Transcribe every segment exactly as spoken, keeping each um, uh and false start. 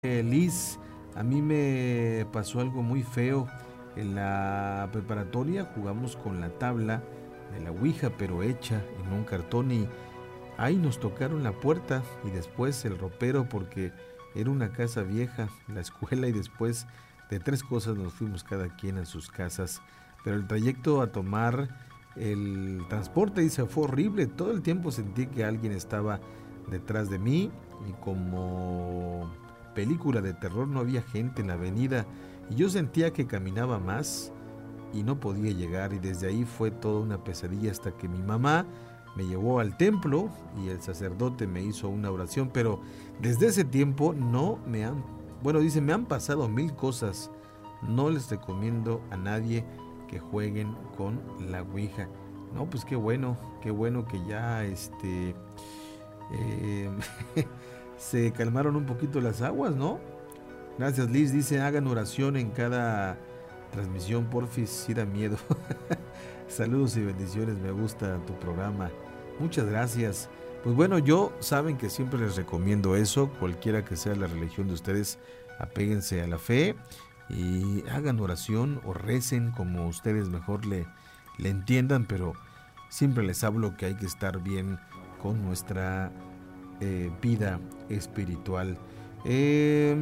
Eh, Liz, a mí me pasó algo muy feo. En la preparatoria jugamos con la tabla de la Ouija, pero hecha en un cartón y ahí nos tocaron la puerta y después el ropero porque era una casa vieja, la escuela y después de tres cosas nos fuimos cada quien a sus casas. Pero el trayecto a tomar el transporte, dice, fue horrible. Todo el tiempo sentí que alguien estaba detrás de mí y como película de terror no había gente en la avenida y yo sentía que caminaba más y no podía llegar y desde ahí fue toda una pesadilla hasta que mi mamá me llevó al templo y el sacerdote me hizo una oración, pero desde ese tiempo no me han, bueno, dice, me han pasado mil cosas. No les recomiendo a nadie que jueguen con la Ouija. No, pues qué bueno, qué bueno que ya este eh, se calmaron un poquito las aguas, ¿no? Gracias, Liz. Dice, hagan oración en cada transmisión, porfis, sí da miedo. Saludos y bendiciones, me gusta tu programa. Muchas gracias. Pues bueno, yo saben que siempre les recomiendo eso, cualquiera que sea la religión de ustedes, apéguense a la fe y hagan oración o recen como ustedes mejor le, le entiendan, pero siempre les hablo que hay que estar bien con nuestra eh, vida espiritual. Eh,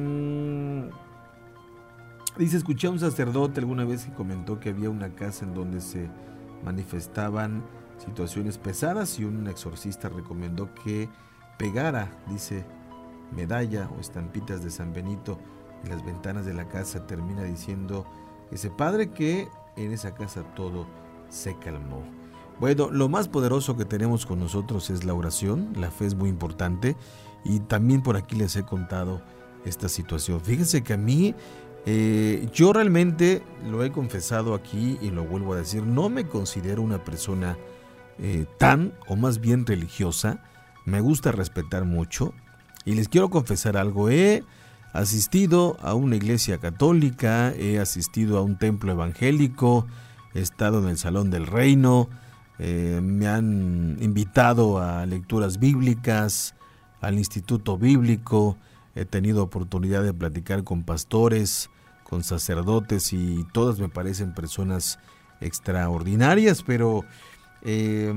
dice, escuché a un sacerdote alguna vez que comentó que había una casa en donde se manifestaban situaciones pesadas y un exorcista recomendó que pegara, dice, medalla o estampitas de San Benito en las ventanas de la casa. Termina diciendo ese padre que en esa casa todo se calmó. Bueno, lo más poderoso que tenemos con nosotros es la oración, la fe es muy importante y también por aquí les he contado esta situación. Fíjense que a mí, eh, yo realmente lo he confesado aquí y lo vuelvo a decir, no me considero una persona eh, tan o más bien religiosa, me gusta respetar mucho y les quiero confesar algo. He asistido a una iglesia católica, he asistido a un templo evangélico, he estado en el Salón del Reino, eh, me han invitado a lecturas bíblicas, al Instituto Bíblico, he tenido oportunidad de platicar con pastores, con sacerdotes y todas me parecen personas extraordinarias, pero eh,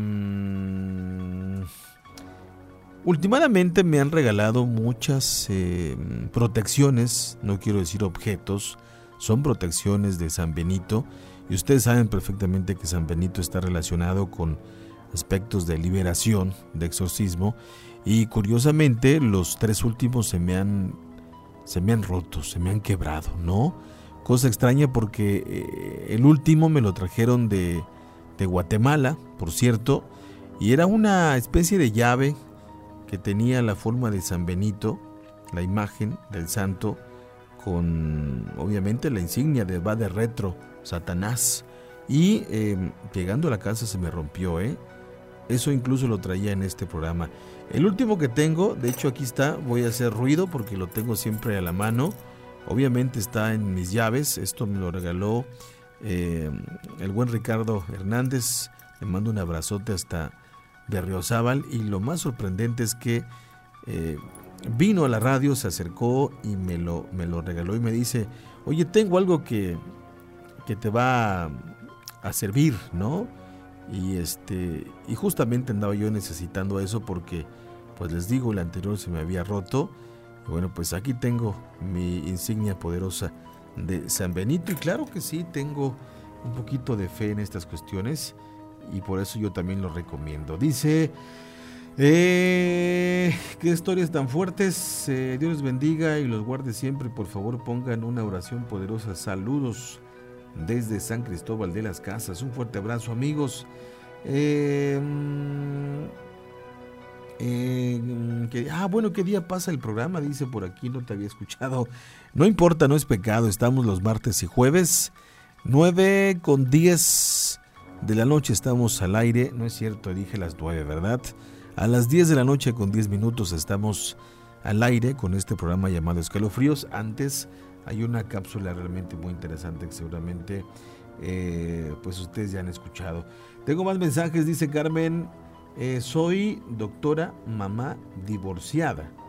últimamente me han regalado muchas eh, protecciones, no quiero decir objetos, son protecciones de San Benito y ustedes saben perfectamente que San Benito está relacionado con aspectos de liberación, de exorcismo y curiosamente los tres últimos se me han se me han roto, se me han quebrado, ¿no? Cosa extraña porque eh, el último me lo trajeron de, de Guatemala, por cierto, y era una especie de llave que tenía la forma de San Benito, la imagen del santo, con obviamente la insignia de va de retro, Satanás. Y eh, llegando a la casa se me rompió, ¿eh? Eso incluso lo traía en este programa. El último que tengo, de hecho aquí está, voy a hacer ruido porque lo tengo siempre a la mano. Obviamente está en mis llaves, esto me lo regaló eh, el buen Ricardo Hernández. Le mando un abrazote hasta Berriozábal y lo más sorprendente es que eh, vino a la radio, se acercó y me lo, me lo regaló y me dice, oye, tengo algo que, que te va a, a servir, ¿no? Y este y justamente andaba yo necesitando eso porque, pues les digo, el anterior se me había roto. Y bueno, pues aquí tengo mi insignia poderosa de San Benito y claro que sí, tengo un poquito de fe en estas cuestiones y por eso yo también lo recomiendo. Dice, eh, qué historias tan fuertes, eh, Dios les bendiga y los guarde siempre, por favor pongan una oración poderosa. Saludos desde San Cristóbal de las Casas, un fuerte abrazo amigos. Eh, eh, que, ah, bueno, ¿qué día pasa el programa? Dice por aquí, no te había escuchado. No importa, no es pecado, estamos los martes y jueves, nueve con diez de la noche estamos al aire. No es cierto, dije las nueve, ¿verdad? A las diez de la noche con diez minutos estamos al aire con este programa llamado Escalofríos. Antes hay una cápsula realmente muy interesante que seguramente eh, pues ustedes ya han escuchado. Tengo más mensajes, dice Carmen, eh, soy doctora mamá divorciada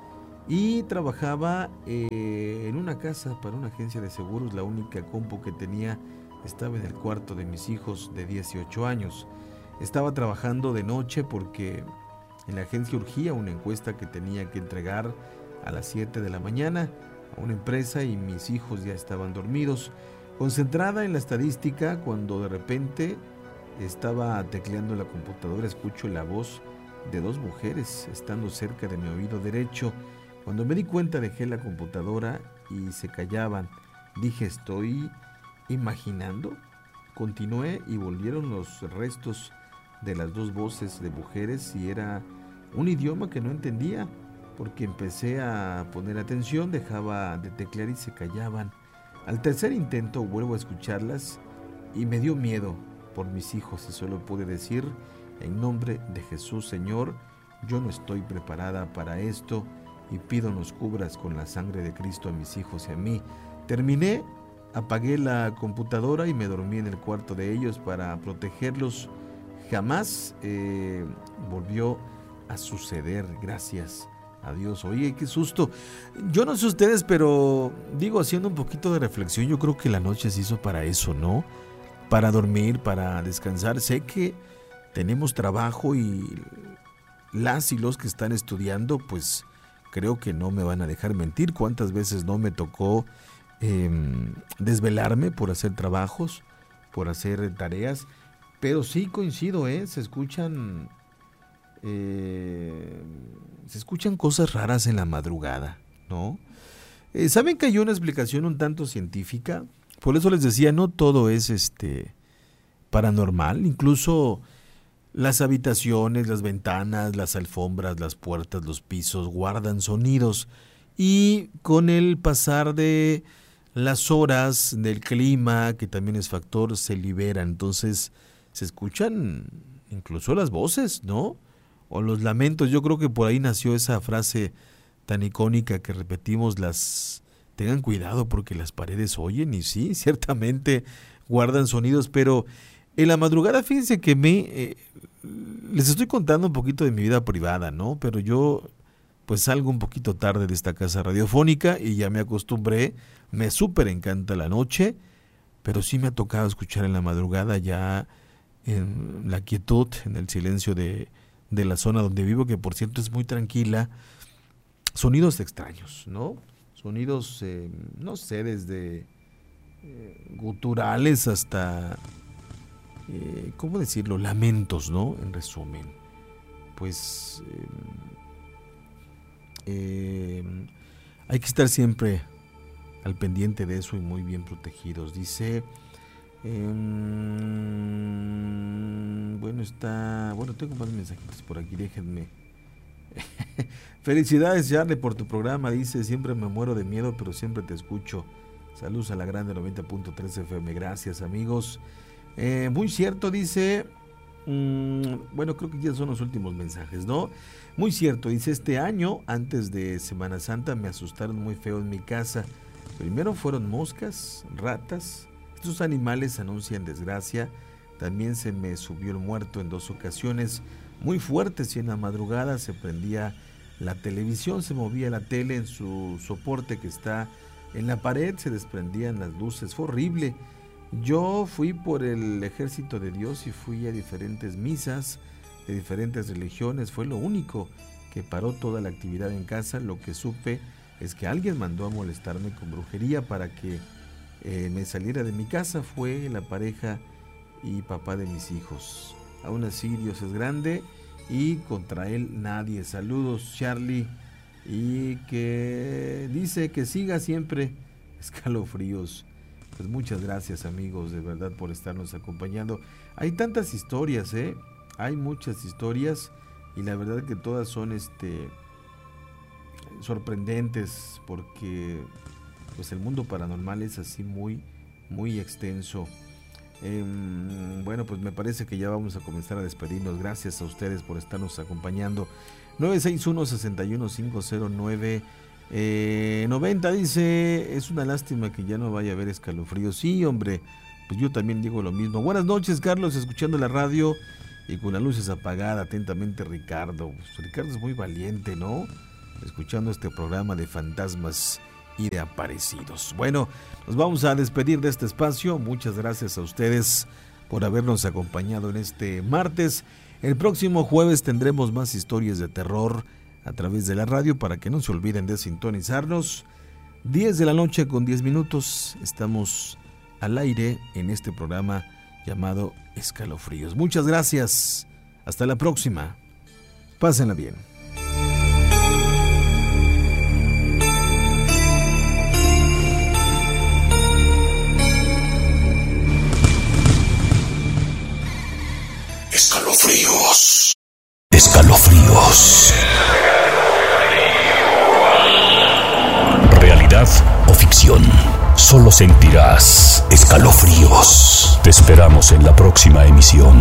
y trabajaba eh, en una casa para una agencia de seguros. La única compu que tenía estaba en el cuarto de mis hijos de dieciocho años. Estaba trabajando de noche porque en la agencia urgía una encuesta que tenía que entregar a las siete de la mañana a una empresa y mis hijos ya estaban dormidos. Concentrada en la estadística, cuando de repente estaba tecleando en la computadora, escucho la voz de dos mujeres estando cerca de mi oído derecho. Cuando me di cuenta, dejé la computadora y se callaban. Dije, ¿estoy imaginando? Continué y volvieron los restos de las dos voces de mujeres y era un idioma que no entendía, porque empecé a poner atención, dejaba de teclear y se callaban. Al tercer intento vuelvo a escucharlas y me dio miedo por mis hijos y solo pude decir, en nombre de Jesús, Señor, yo no estoy preparada para esto y pido nos cubras con la sangre de Cristo a mis hijos y a mí. Terminé, apagué la computadora y me dormí en el cuarto de ellos para protegerlos. Jamás eh, volvió a suceder, gracias a Dios. Oye, qué susto. Yo no sé ustedes, pero digo, haciendo un poquito de reflexión, yo creo que la noche se hizo para eso, ¿no? Para dormir, para descansar. Sé que tenemos trabajo y las y los que están estudiando, pues creo que no me van a dejar mentir. ¿Cuántas veces no me tocó eh, desvelarme por hacer trabajos, por hacer tareas? Pero sí coincido, ¿eh? Se escuchan, eh, se escuchan cosas raras en la madrugada, ¿no? Eh, ¿Saben que hay una explicación un tanto científica? Por eso les decía, no todo es este paranormal, incluso las habitaciones, las ventanas, las alfombras, las puertas, los pisos guardan sonidos y con el pasar de las horas, del clima, que también es factor, se libera. Entonces se escuchan incluso las voces, ¿no? O los lamentos. Yo creo que por ahí nació esa frase tan icónica que repetimos, las tengan cuidado porque las paredes oyen, y sí, ciertamente guardan sonidos, pero en la madrugada, fíjense que me eh, les estoy contando un poquito de mi vida privada, ¿no? Pero yo pues salgo un poquito tarde de esta casa radiofónica y ya me acostumbré, me súper encanta la noche, pero sí me ha tocado escuchar en la madrugada ya en la quietud, en el silencio de, de la zona donde vivo, que por cierto es muy tranquila, sonidos extraños, ¿no? Sonidos, eh, no sé, desde eh, guturales hasta, eh, ¿cómo decirlo? Lamentos, ¿no? En resumen, pues eh, eh, hay que estar siempre al pendiente de eso y muy bien protegidos. Dice, eh, bueno, está, bueno, tengo más mensajitos por aquí, déjenme. Felicidades, Charlie, por tu programa. Dice, siempre me muero de miedo, pero siempre te escucho. Saludos a la grande noventa punto tres F M. Gracias, amigos. Eh, muy cierto, dice. Mmm, bueno, creo que ya son los últimos mensajes, ¿no? Muy cierto, dice, este año, antes de Semana Santa, me asustaron muy feo en mi casa. Primero fueron moscas, ratas. Estos animales anuncian desgracia. También se me subió el muerto en dos ocasiones muy fuertes y en la madrugada se prendía la televisión, se movía la tele en su soporte que está en la pared, se desprendían las luces, fue horrible. Yo fui por el ejército de Dios y fui a diferentes misas de diferentes religiones, fue lo único que paró toda la actividad en casa. Lo que supe es que alguien mandó a molestarme con brujería para que eh, me saliera de mi casa, fue la pareja y papá de mis hijos. Aún así, Dios es grande y contra él nadie. Saludos, Charlie, y que dice que siga siempre escalofríos. Pues muchas gracias, amigos, de verdad, por estarnos acompañando. Hay tantas historias, ¿eh? Hay muchas historias y la verdad que todas son este sorprendentes porque pues el mundo paranormal es así muy, muy extenso. Eh, bueno, pues me parece que ya vamos a comenzar a despedirnos. Gracias a ustedes por estarnos acompañando. nueve seis uno, seis uno cinco cero nueve noventa dice, es una lástima que ya no vaya a haber escalofríos. Sí, hombre, pues yo también digo lo mismo. Buenas noches, Carlos, escuchando la radio y con las luces apagadas. Atentamente, Ricardo. Pues Ricardo es muy valiente, ¿no? escuchando este programa de fantasmas y de aparecidos. Bueno, nos vamos a despedir de este espacio. Muchas gracias a ustedes por habernos acompañado en este martes. El próximo jueves tendremos más historias de terror a través de la radio para que no se olviden de sintonizarnos. diez de la noche con diez minutos. Estamos al aire en este programa llamado Escalofríos. Muchas gracias. Hasta la próxima. Pásenla bien. Escalofríos. Escalofríos. ¿Realidad o ficción? Solo sentirás escalofríos. Te esperamos en la próxima emisión.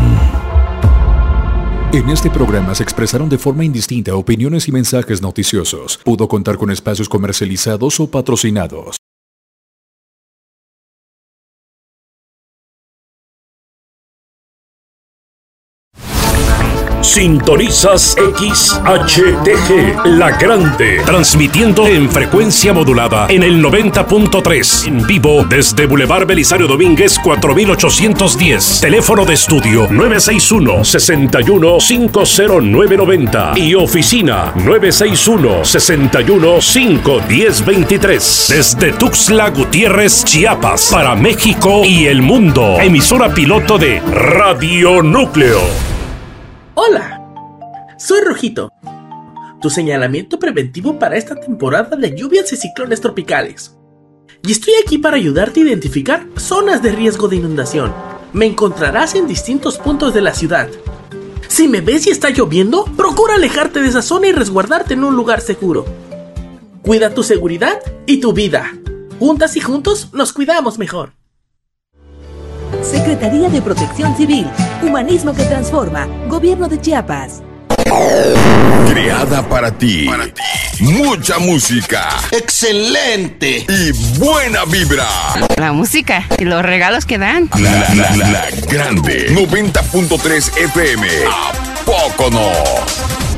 En este programa se expresaron de forma indistinta opiniones y mensajes noticiosos. Pudo contar con espacios comercializados o patrocinados. Sintonizas X H T G, La Grande, transmitiendo en frecuencia modulada en el noventa punto tres, en vivo desde Boulevard Belisario Domínguez cuatro mil ochocientos diez, teléfono de estudio nueve seis uno, seis uno cinco cero nueve nueve cero y oficina nueve seis uno, seis uno cinco uno cero dos tres, desde Tuxtla Gutiérrez, Chiapas, para México y el mundo, emisora piloto de Radio Núcleo. Hola, soy Rojito, tu señalamiento preventivo para esta temporada de lluvias y ciclones tropicales. Y estoy aquí para ayudarte a identificar zonas de riesgo de inundación. Me encontrarás en distintos puntos de la ciudad. Si me ves y está lloviendo, procura alejarte de esa zona y resguardarte en un lugar seguro. Cuida tu seguridad y tu vida. Juntas y juntos nos cuidamos mejor. Secretaría de Protección Civil, Humanismo que Transforma, Gobierno de Chiapas. Creada para ti. Para ti. Mucha música. ¡Excelente! Y buena vibra. La música y los regalos que dan. La, la, la Grande. noventa punto tres F M. ¿A poco no?